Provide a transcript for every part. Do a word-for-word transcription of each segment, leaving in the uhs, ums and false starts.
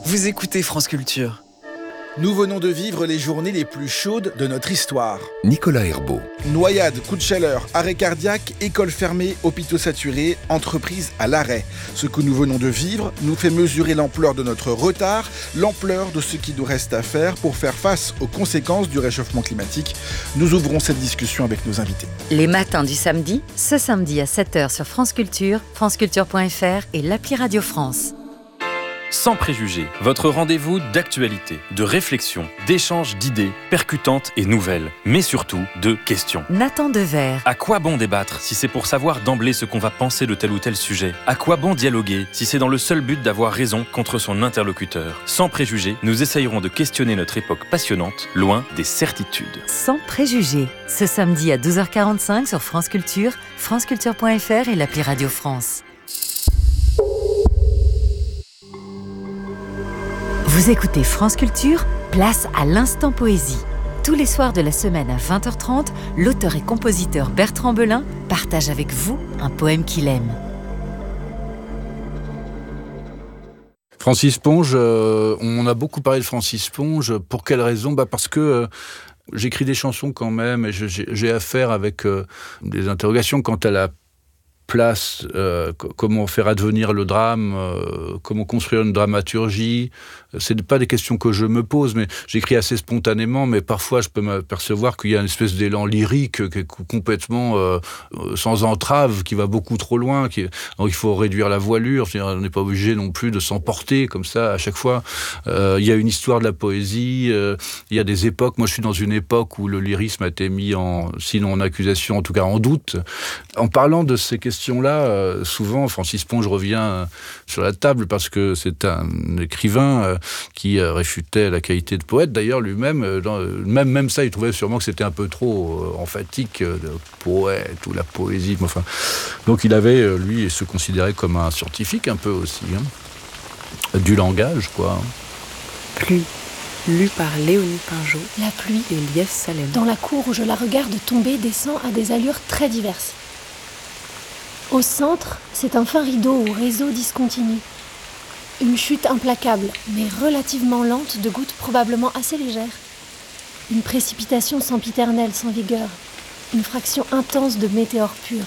Vous écoutez France Culture. Nous venons de vivre les journées les plus chaudes de notre histoire. Nicolas Herbeau. Noyades, coups de chaleur, arrêt cardiaque, écoles fermées, hôpitaux saturés, entreprises à l'arrêt. Ce que nous venons de vivre nous fait mesurer l'ampleur de notre retard, l'ampleur de ce qui nous reste à faire pour faire face aux conséquences du réchauffement climatique. Nous ouvrons cette discussion avec nos invités. Les matins du samedi, ce samedi à sept heures sur France Culture, franceculture point f r et l'appli Radio France. Sans préjugés, votre rendez-vous d'actualité, de réflexion, d'échanges d'idées percutantes et nouvelles, mais surtout de questions. Nathan Dever. À quoi bon débattre si c'est pour savoir d'emblée ce qu'on va penser de tel ou tel sujet? À quoi bon dialoguer si c'est dans le seul but d'avoir raison contre son interlocuteur? Sans préjugés, nous essayerons de questionner notre époque passionnante, loin des certitudes. Sans préjugés, ce samedi à douze heures quarante-cinq sur France Culture, franceculture point f r et l'appli Radio France. Vous écoutez France Culture, place à l'instant poésie. Tous les soirs de la semaine à vingt heures trente, l'auteur et compositeur Bertrand Belin partage avec vous un poème qu'il aime. Francis Ponge, euh, on a beaucoup parlé de Francis Ponge. Pour quelle raison? Bah parce que euh, j'écris des chansons quand même et je, j'ai, j'ai affaire avec euh, des interrogations quant à la place, euh, comment faire advenir le drame, euh, comment construire une dramaturgie. C'est pas des questions que je me pose, mais j'écris assez spontanément, mais parfois je peux m'apercevoir qu'il y a une espèce d'élan lyrique qui est complètement euh, sans entrave, qui va beaucoup trop loin. Qui est... Donc il faut réduire la voilure, on n'est pas obligé non plus de s'emporter comme ça à chaque fois. Euh, il y a une histoire de la poésie, euh, il y a des époques, moi je suis dans une époque où le lyrisme a été mis en, sinon en accusation, en tout cas en doute. En parlant de ces questions-là, euh, souvent Francis Ponge revient euh, sur la table parce que c'est un écrivain euh, qui euh, réfutait la qualité de poète. D'ailleurs, lui-même, euh, dans, même, même ça, il trouvait sûrement que c'était un peu trop euh, emphatique, euh, le poète ou la poésie. Enfin, donc il avait, euh, lui, se considérait comme un scientifique un peu aussi, hein, du langage, quoi. Pluie, lue par Léonie Pinjot. La pluie, et Lies Salem. Dans la cour où je la regarde tomber, descend à des allures très diverses. Au centre, c'est un fin rideau ou réseau discontinu. Une chute implacable, mais relativement lente, de gouttes probablement assez légères. Une précipitation sempiternelle, sans vigueur. Une fraction intense de météores purs.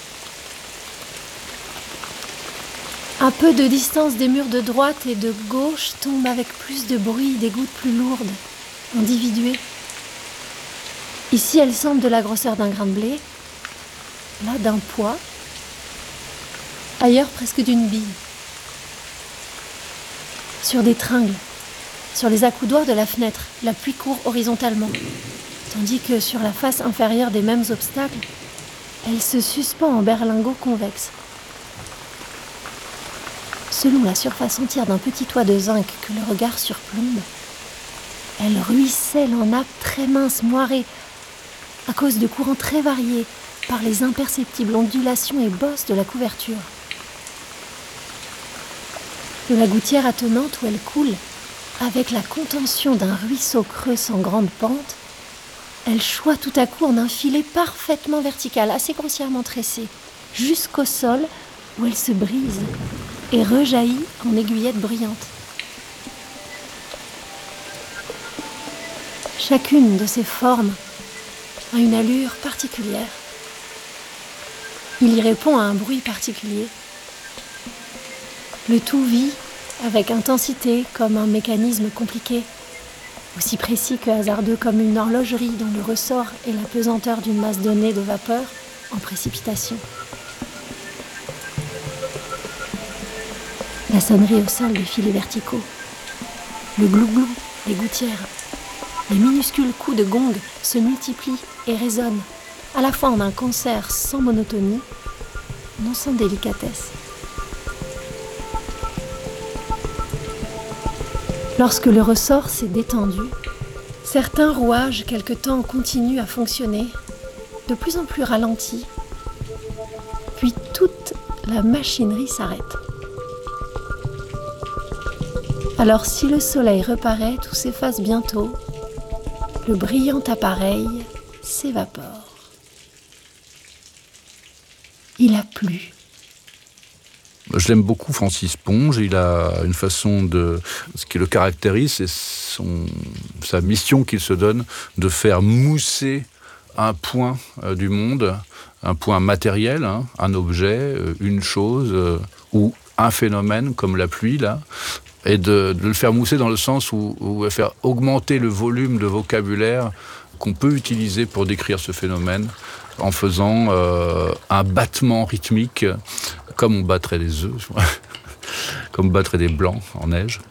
À peu de distance des murs de droite et de gauche tombent avec plus de bruit des gouttes plus lourdes, individuées. Ici, elles semblent de la grosseur d'un grain de blé, là d'un pois, ailleurs presque d'une bille. Sur des tringles, sur les accoudoirs de la fenêtre, la pluie court horizontalement, tandis que sur la face inférieure des mêmes obstacles, elle se suspend en berlingot convexe. Selon la surface entière d'un petit toit de zinc que le regard surplombe, elle ruisselle en nappes très minces, moirées, à cause de courants très variés, par les imperceptibles ondulations et bosses de la couverture. De la gouttière attenante où elle coule, avec la contention d'un ruisseau creux sans grande pente, elle choit tout à coup en un filet parfaitement vertical, assez grossièrement tressé, jusqu'au sol où elle se brise et rejaillit en aiguillettes brillantes. Chacune de ces formes a une allure particulière. Il y répond à un bruit particulier. Le tout vit avec intensité comme un mécanisme compliqué, aussi précis que hasardeux comme une horlogerie dont le ressort est la pesanteur d'une masse donnée de vapeur en précipitation. La sonnerie au sol des filets verticaux, le glouglou des gouttières, les minuscules coups de gong se multiplient et résonnent, à la fois en un concert sans monotonie, non sans délicatesse. Lorsque le ressort s'est détendu, certains rouages quelque temps continuent à fonctionner, de plus en plus ralentis, puis toute la machinerie s'arrête. Alors si le soleil reparaît, tout s'efface bientôt, le brillant appareil s'évapore. Il a plu. Je l'aime beaucoup, Francis Ponge. Il a une façon de... Ce qui le caractérise, c'est son, sa mission qu'il se donne de faire mousser un point euh, du monde, un point matériel, hein, un objet, euh, une chose, euh, ou un phénomène, comme la pluie, là, et de, de le faire mousser dans le sens où, où il faire augmenter le volume de vocabulaire qu'on peut utiliser pour décrire ce phénomène, en faisant euh, un battement rythmique, comme on battrait des œufs, comme on battrait des blancs en neige.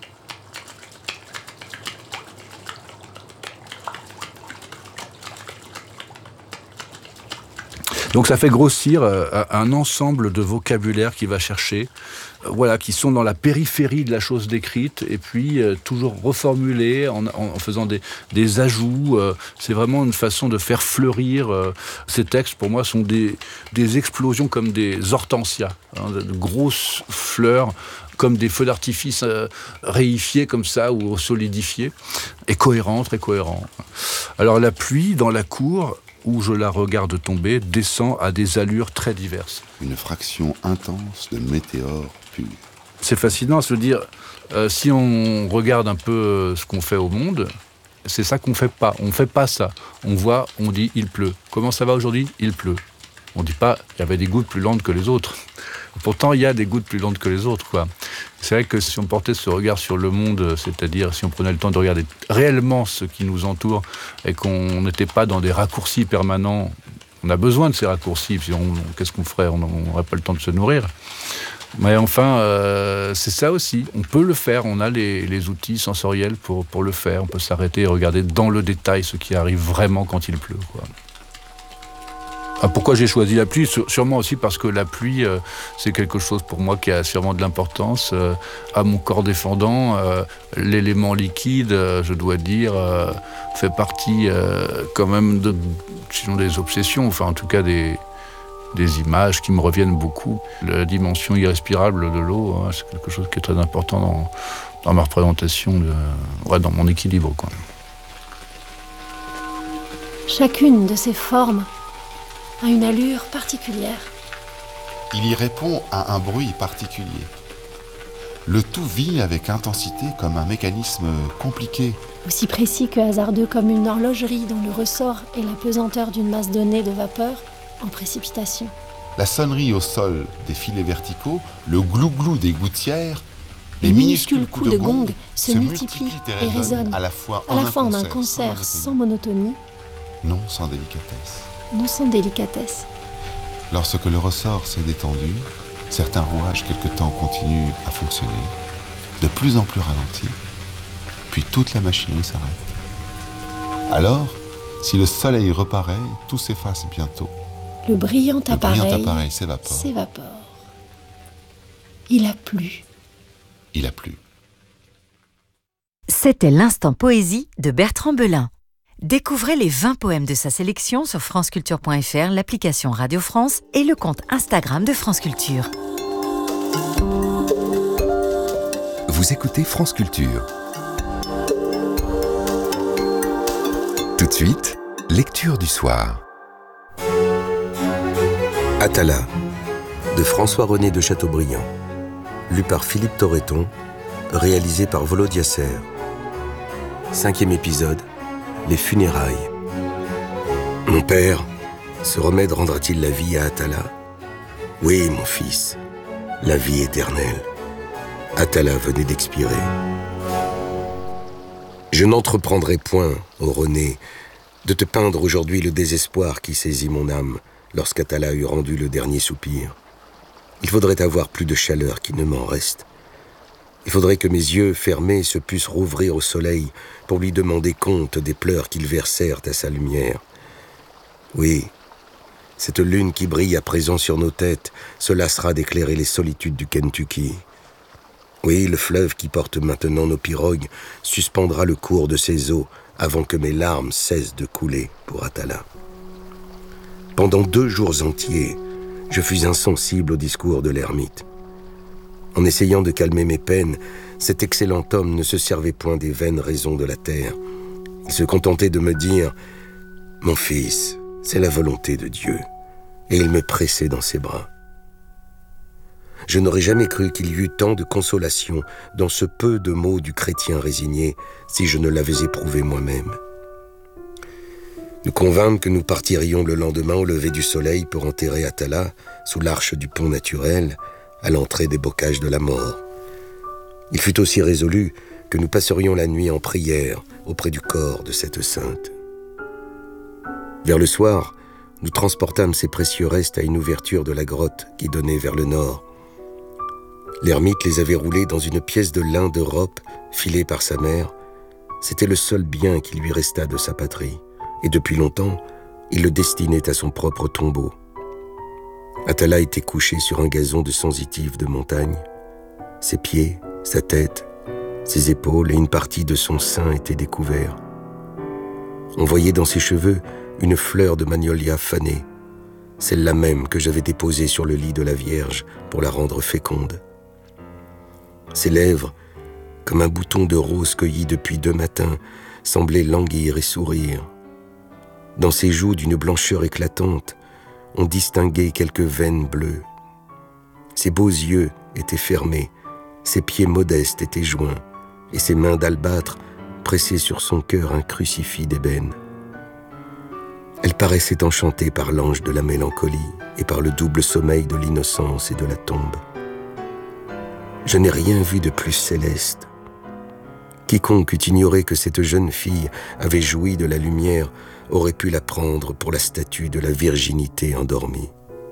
Donc ça fait grossir euh, un ensemble de vocabulaire qu'il va chercher, euh, voilà, qui sont dans la périphérie de la chose décrite, et puis euh, toujours reformulés en, en faisant des, des ajouts. Euh, c'est vraiment une façon de faire fleurir. Euh, ces textes, pour moi, sont des, des explosions comme des hortensias, hein, de grosses fleurs, comme des feux d'artifice euh, réifiés comme ça, ou solidifiés, et cohérents, très cohérents. Alors la pluie dans la cour, où je la regarde tomber, descend à des allures très diverses. Une fraction intense de météores purs. C'est fascinant à se dire, euh, si on regarde un peu euh, ce qu'on fait au monde, c'est ça qu'on ne fait pas. On ne fait pas ça. On voit, on dit, il pleut. Comment ça va aujourd'hui ? Il pleut. On ne dit pas, il y avait des gouttes plus lentes que les autres. Pourtant, il y a des gouttes plus lentes que les autres, quoi. C'est vrai que si on portait ce regard sur le monde, c'est-à-dire si on prenait le temps de regarder réellement ce qui nous entoure et qu'on n'était pas dans des raccourcis permanents, on a besoin de ces raccourcis, sinon qu'est-ce qu'on ferait ? On n'aurait pas le temps de se nourrir. Mais enfin, euh, c'est ça aussi. On peut le faire, on a les, les outils sensoriels pour, pour le faire. On peut s'arrêter et regarder dans le détail ce qui arrive vraiment quand il pleut, quoi. Ah, pourquoi j'ai choisi la pluie ? Sûrement aussi parce que la pluie, euh, c'est quelque chose pour moi qui a sûrement de l'importance. Euh, à mon corps défendant, euh, l'élément liquide, euh, je dois dire, euh, fait partie euh, quand même de, sinon des obsessions, enfin en tout cas des, des images qui me reviennent beaucoup. La dimension irrespirable de l'eau, hein, c'est quelque chose qui est très important dans, dans ma représentation, de, ouais, dans mon équilibre, quoi. Chacune de ces formes a une allure particulière. Il y répond à un bruit particulier. Le tout vit avec intensité comme un mécanisme compliqué. Aussi précis que hasardeux comme une horlogerie dont le ressort est la pesanteur d'une masse donnée de vapeur en précipitation. La sonnerie au sol des filets verticaux, le glou-glou des gouttières, les, les minuscules coups de gong se multiplient et résonnent à la fois en, à la fois en un concert sans monotonie, non sans délicatesse. Non sans délicatesse. Lorsque le ressort s'est détendu, certains rouages quelque temps continuent à fonctionner, de plus en plus ralentis, puis toute la machinerie s'arrête. Alors, si le soleil reparaît, tout s'efface bientôt. Le brillant le appareil, brillant appareil s'évapore. s'évapore. Il a plu. Il a plu. C'était l'instant poésie de Bertrand Belin. Découvrez les vingt poèmes de sa sélection sur franceculture point f r, l'application Radio France et le compte Instagram de France Culture. Vous écoutez France Culture. Tout de suite, lecture du soir. Atala, de François-René de Chateaubriand. Lu par Philippe Torreton, réalisé par Volo Diacer. Cinquième épisode. Les funérailles. Mon père, ce remède rendra-t-il la vie à Atala ? Oui, mon fils, la vie éternelle. Atala venait d'expirer. Je n'entreprendrai point, ô René, de te peindre aujourd'hui le désespoir qui saisit mon âme lorsqu'Atala eut rendu le dernier soupir. Il faudrait avoir plus de chaleur qu'il ne m'en reste. Il faudrait que mes yeux fermés se pussent rouvrir au soleil pour lui demander compte des pleurs qu'ils versèrent à sa lumière. Oui, cette lune qui brille à présent sur nos têtes se lassera d'éclairer les solitudes du Kentucky. Oui, le fleuve qui porte maintenant nos pirogues suspendra le cours de ses eaux avant que mes larmes cessent de couler pour Atala. Pendant deux jours entiers, je fus insensible au discours de l'ermite. En essayant de calmer mes peines, cet excellent homme ne se servait point des vaines raisons de la terre. Il se contentait de me dire « Mon fils, c'est la volonté de Dieu », et il me pressait dans ses bras. Je n'aurais jamais cru qu'il y eût tant de consolation dans ce peu de mots du chrétien résigné si je ne l'avais éprouvé moi-même. Nous convînmes que nous partirions le lendemain au lever du soleil pour enterrer Atala sous l'arche du pont naturel, à l'entrée des bocages de la mort. Il fut aussi résolu que nous passerions la nuit en prière auprès du corps de cette sainte. Vers le soir, nous transportâmes ces précieux restes à une ouverture de la grotte qui donnait vers le nord. L'ermite les avait roulés dans une pièce de lin d'Europe filée par sa mère. C'était le seul bien qui lui resta de sa patrie. Et depuis longtemps, il le destinait à son propre tombeau. Atala était couché sur un gazon de sensitive de montagne. Ses pieds, sa tête, ses épaules et une partie de son sein étaient découverts. On voyait dans ses cheveux une fleur de magnolia fanée, celle-là même que j'avais déposée sur le lit de la Vierge pour la rendre féconde. Ses lèvres, comme un bouton de rose cueilli depuis deux matins, semblaient languir et sourire. Dans ses joues d'une blancheur éclatante, on distinguait quelques veines bleues. Ses beaux yeux étaient fermés, ses pieds modestes étaient joints, et ses mains d'albâtre pressaient sur son cœur un crucifix d'ébène. Elle paraissait enchantée par l'ange de la mélancolie et par le double sommeil de l'innocence et de la tombe. Je n'ai rien vu de plus céleste. Quiconque eût ignoré que cette jeune fille avait joui de la lumière aurait pu la prendre pour la statue de la virginité endormie.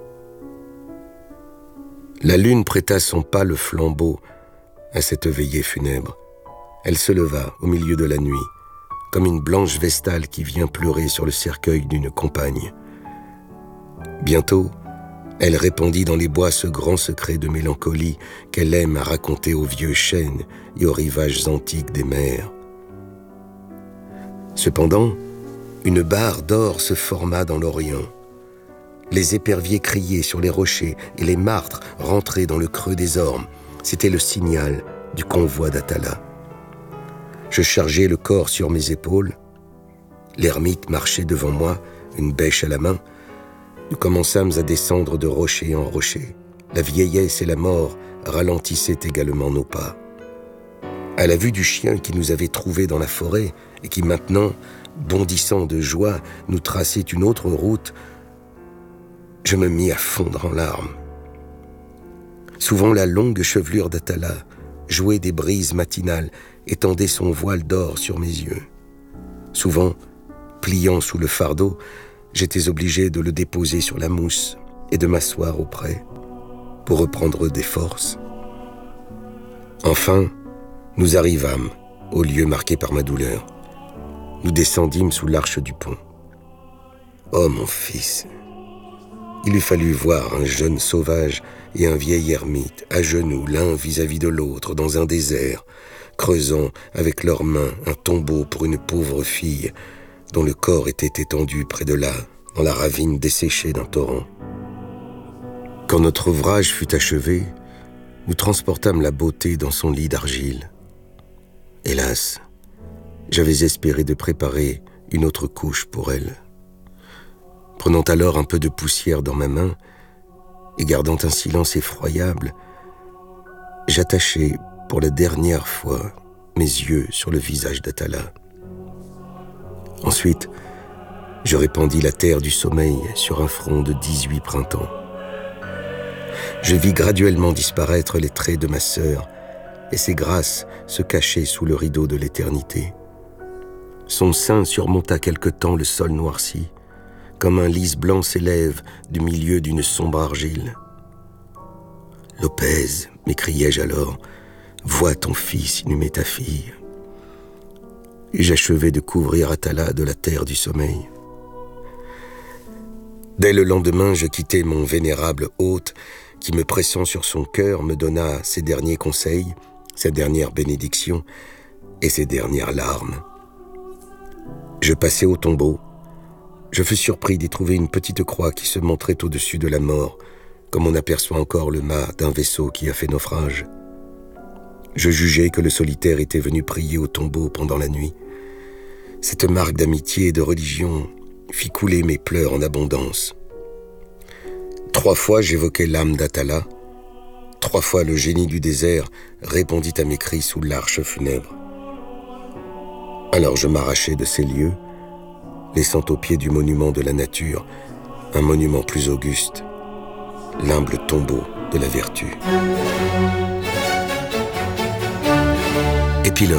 La lune prêta son pâle flambeau à cette veillée funèbre. Elle se leva au milieu de la nuit, comme une blanche vestale qui vient pleurer sur le cercueil d'une compagne. Bientôt, elle répandit dans les bois ce grand secret de mélancolie qu'elle aime à raconter aux vieux chênes et aux rivages antiques des mers. Cependant, une barre d'or se forma dans l'Orient. Les éperviers criaient sur les rochers et les martres rentraient dans le creux des ormes. C'était le signal du convoi d'Atala. Je chargeai le corps sur mes épaules. L'ermite marchait devant moi, une bêche à la main. Nous commençâmes à descendre de rocher en rocher. La vieillesse et la mort ralentissaient également nos pas. À la vue du chien qui nous avait trouvés dans la forêt et qui maintenant, bondissant de joie, nous traçait une autre route, je me mis à fondre en larmes. Souvent la longue chevelure d'Atala, jouée des brises matinales, étendait son voile d'or sur mes yeux. Souvent, pliant sous le fardeau, j'étais obligé de le déposer sur la mousse et de m'asseoir auprès pour reprendre des forces. Enfin, nous arrivâmes au lieu marqué par ma douleur. Nous descendîmes sous l'arche du pont. Oh mon fils, il eût fallu voir un jeune sauvage et un vieil ermite à genoux l'un vis-à-vis de l'autre dans un désert, creusant avec leurs mains un tombeau pour une pauvre fille dont le corps était étendu près de là, dans la ravine desséchée d'un torrent. Quand notre ouvrage fut achevé, nous transportâmes la beauté dans son lit d'argile. Hélas, j'avais espéré de préparer une autre couche pour elle. Prenant alors un peu de poussière dans ma main et gardant un silence effroyable, j'attachai pour la dernière fois mes yeux sur le visage d'Atala. Ensuite, je répandis la terre du sommeil sur un front de dix-huit printemps. Je vis graduellement disparaître les traits de ma sœur et ses grâces se cachaient sous le rideau de l'éternité. Son sein surmonta quelque temps le sol noirci, comme un lys blanc s'élève du milieu d'une sombre argile. « Lopez, m'écriai-je alors, vois ton fils inhumer ta fille. » Et j'achevai de couvrir Atala de la terre du sommeil. Dès le lendemain, je quittai mon vénérable hôte qui, me pressant sur son cœur, me donna ses derniers conseils, ses dernières bénédictions et ses dernières larmes. Je passai au tombeau. Je fus surpris d'y trouver une petite croix qui se montrait au-dessus de la mort, comme on aperçoit encore le mât d'un vaisseau qui a fait naufrage. Je jugeai que le solitaire était venu prier au tombeau pendant la nuit. Cette marque d'amitié et de religion fit couler mes pleurs en abondance. Trois fois j'évoquai l'âme d'Atala, Trois fois le génie du désert répondit à mes cris sous l'arche funèbre. Alors je m'arrachai de ces lieux, laissant au pied du monument de la nature un monument plus auguste, l'humble tombeau de la vertu. Épilogue.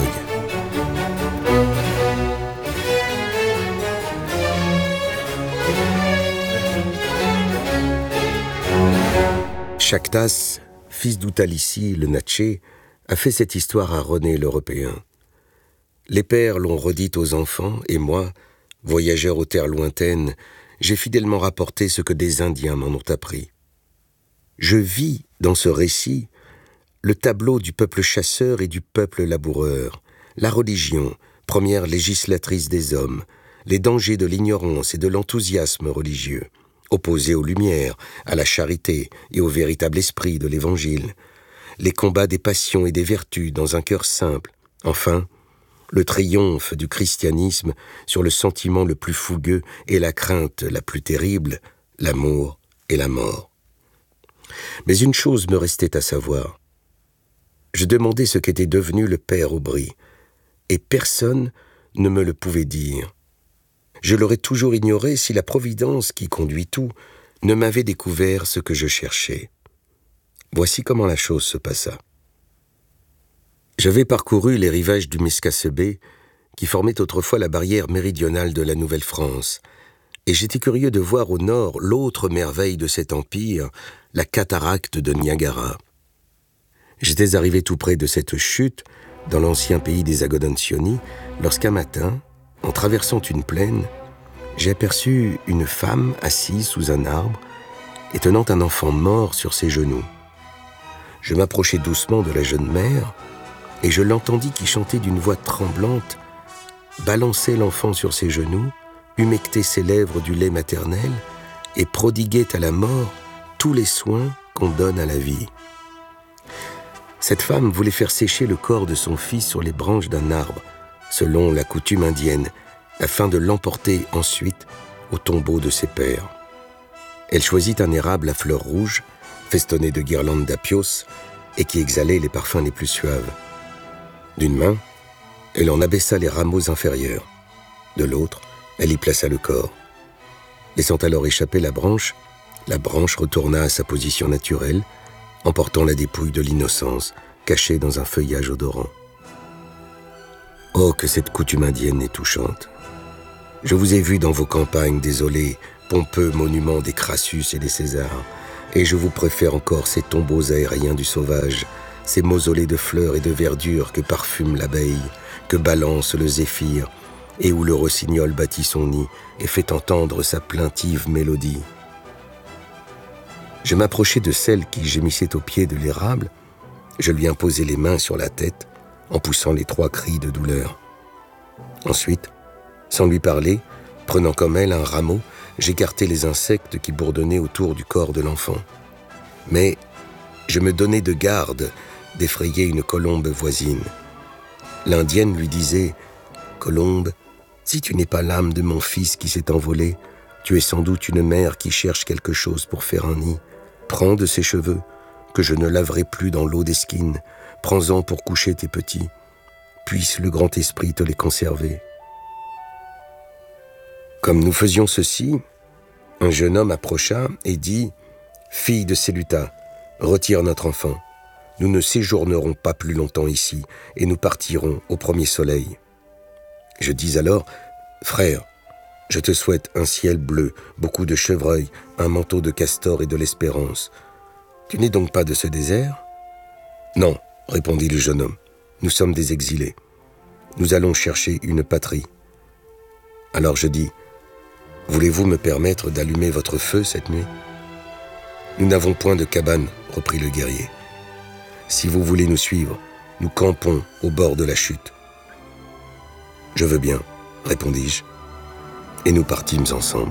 Chactas, fils d'Outalissi, le Natchez, a fait cette histoire à René l'Européen. Les pères l'ont redite aux enfants, et moi, voyageur aux terres lointaines, j'ai fidèlement rapporté ce que des Indiens m'en ont appris. Je vis, dans ce récit, le tableau du peuple chasseur et du peuple laboureur, la religion, première législatrice des hommes, les dangers de l'ignorance et de l'enthousiasme religieux, opposés aux lumières, à la charité et au véritable esprit de l'Évangile, les combats des passions et des vertus dans un cœur simple, enfin, le triomphe du christianisme sur le sentiment le plus fougueux et la crainte la plus terrible, l'amour et la mort. Mais une chose me restait à savoir. Je demandais ce qu'était devenu le père Aubry, et personne ne me le pouvait dire. Je l'aurais toujours ignoré si la providence qui conduit tout ne m'avait découvert ce que je cherchais. Voici comment la chose se passa. J'avais parcouru les rivages du Miskasebé, qui formait autrefois la barrière méridionale de la Nouvelle-France, et j'étais curieux de voir au nord l'autre merveille de cet empire, la cataracte de Niagara. J'étais arrivé tout près de cette chute, dans l'ancien pays des Agodonsioni, lorsqu'un matin, en traversant une plaine, j'ai aperçu une femme assise sous un arbre et tenant un enfant mort sur ses genoux. Je m'approchai doucement de la jeune mère et je l'entendis qui chantait d'une voix tremblante, balançait l'enfant sur ses genoux, humectait ses lèvres du lait maternel et prodiguait à la mort tous les soins qu'on donne à la vie. Cette femme voulait faire sécher le corps de son fils sur les branches d'un arbre, selon la coutume indienne, afin de l'emporter ensuite au tombeau de ses pères. Elle choisit un érable à fleurs rouges, festonné de guirlandes d'apios, et qui exhalait les parfums les plus suaves. D'une main, elle en abaissa les rameaux inférieurs. De l'autre, elle y plaça le corps. Laissant alors échapper la branche, la branche retourna à sa position naturelle, emportant la dépouille de l'innocence, cachée dans un feuillage odorant. Oh, que cette coutume indienne est touchante. Je vous ai vu dans vos campagnes désolées, pompeux monuments des Crassus et des Césars, et je vous préfère encore ces tombeaux aériens du sauvage, ces mausolées de fleurs et de verdure que parfume l'abeille, que balance le zéphyr, et où le rossignol bâtit son nid et fait entendre sa plaintive mélodie. Je m'approchai de celle qui gémissait au pied de l'érable, je lui imposai les mains sur la tête, en poussant les trois cris de douleur. Ensuite, sans lui parler, prenant comme elle un rameau, j'écartai les insectes qui bourdonnaient autour du corps de l'enfant. Mais je me donnai de garde d'effrayer une colombe voisine. L'indienne lui disait « Colombe, si tu n'es pas l'âme de mon fils qui s'est envolé, tu es sans doute une mère qui cherche quelque chose pour faire un nid. Prends de ses cheveux, que je ne laverai plus dans l'eau d'Esquine. Prends-en pour coucher tes petits. Puisse le grand esprit te les conserver. » Comme nous faisions ceci, un jeune homme approcha et dit « Fille de Séluta, retire notre enfant. Nous ne séjournerons pas plus longtemps ici et nous partirons au premier soleil. » Je dis alors « Frère, je te souhaite un ciel bleu, beaucoup de chevreuils, un manteau de castor et de l'espérance. Tu n'es donc pas de ce désert ?»« Non, » répondit le jeune homme, « nous sommes des exilés. Nous allons chercher une patrie. » Alors je dis « Voulez-vous me permettre d'allumer votre feu cette nuit ?»« Nous n'avons point de cabane, » reprit le guerrier. « Si vous voulez nous suivre, nous campons au bord de la chute. »« Je veux bien, » répondis-je, et nous partîmes ensemble.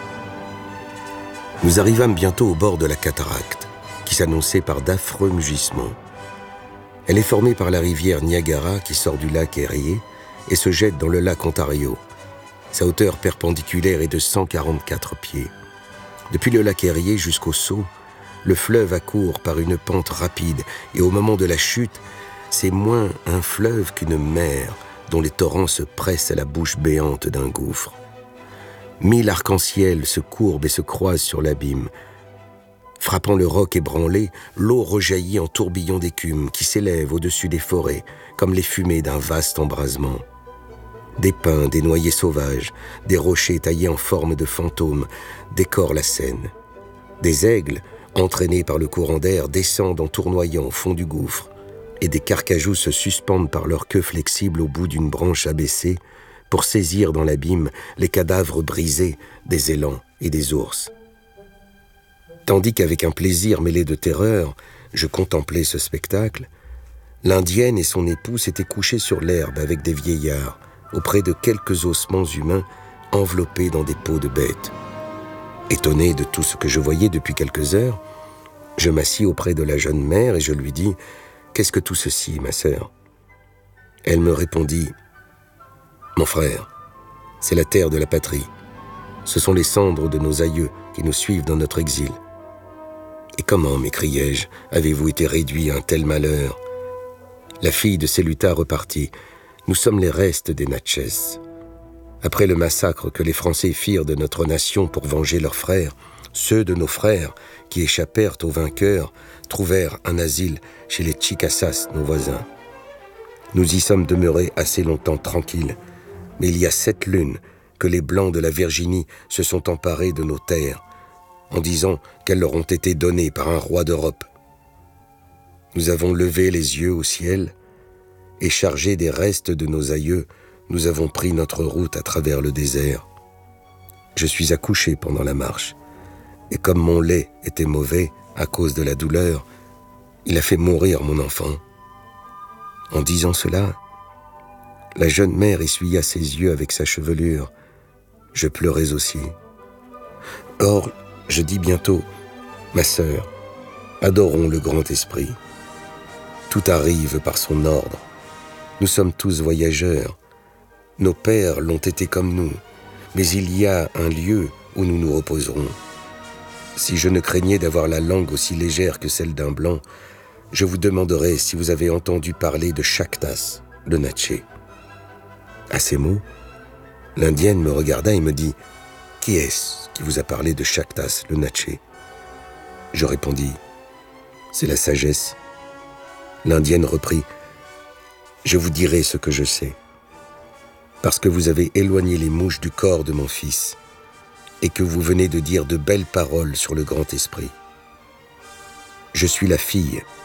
Nous arrivâmes bientôt au bord de la cataracte, qui s'annonçait par d'affreux mugissements. Elle est formée par la rivière Niagara qui sort du lac Erie et se jette dans le lac Ontario. Sa hauteur perpendiculaire est de cent quarante-quatre pieds. Depuis le lac Erie jusqu'au Sault, Le fleuve accourt par une pente rapide, et au moment de la chute, c'est moins un fleuve qu'une mer dont les torrents se pressent à la bouche béante d'un gouffre. Mille arcs-en-ciel se courbent et se croisent sur l'abîme. Frappant le roc ébranlé, l'eau rejaillit en tourbillons d'écume qui s'élèvent au-dessus des forêts, comme les fumées d'un vaste embrasement. Des pins, des noyers sauvages, des rochers taillés en forme de fantômes décorent la scène. Des aigles, entraînés par le courant d'air, descendent en tournoyant au fond du gouffre, et des carcajous se suspendent par leur queue flexible au bout d'une branche abaissée pour saisir dans l'abîme les cadavres brisés des élans et des ours. Tandis qu'avec un plaisir mêlé de terreur, je contemplais ce spectacle, l'Indienne et son époux s'étaient couchés sur l'herbe avec des vieillards, auprès de quelques ossements humains enveloppés dans des peaux de bêtes. Étonné de tout ce que je voyais depuis quelques heures, je m'assis auprès de la jeune mère et je lui dis « Qu'est-ce que tout ceci, ma sœur ?» Elle me répondit « Mon frère, c'est la terre de la patrie. Ce sont les cendres de nos aïeux qui nous suivent dans notre exil. » « Et comment, m'écriai-je, avez-vous été réduit à un tel malheur ?» La fille de Celluta repartit. « Nous sommes les restes des Natchez. Après le massacre que les Français firent de notre nation pour venger leurs frères, ceux de nos frères qui échappèrent aux vainqueurs trouvèrent un asile chez les Chickasaws, nos voisins. Nous y sommes demeurés assez longtemps tranquilles, mais il y a sept lunes que les Blancs de la Virginie se sont emparés de nos terres, en disant qu'elles leur ont été données par un roi d'Europe. Nous avons levé les yeux au ciel, et chargés des restes de nos aïeux, nous avons pris notre route à travers le désert. Je suis accouché pendant la marche, et comme mon lait était mauvais à cause de la douleur, il a fait mourir mon enfant. » En disant cela, la jeune mère essuya ses yeux avec sa chevelure. Je pleurais aussi. Or, je dis bientôt, « Ma sœur, adorons le grand esprit. Tout arrive par son ordre. Nous sommes tous voyageurs. Nos pères l'ont été comme nous, mais il y a un lieu où nous nous reposerons. Si je ne craignais d'avoir la langue aussi légère que celle d'un blanc, je vous demanderais si vous avez entendu parler de Chactas, le Natchez. » À ces mots, l'Indienne me regarda et me dit « Qui est-ce qui vous a parlé de Chactas, le Natchez ?» Je répondis « C'est la sagesse. » L'Indienne reprit « Je vous dirai ce que je sais. Parce que vous avez éloigné les mouches du corps de mon fils et que vous venez de dire de belles paroles sur le grand esprit. Je suis la fille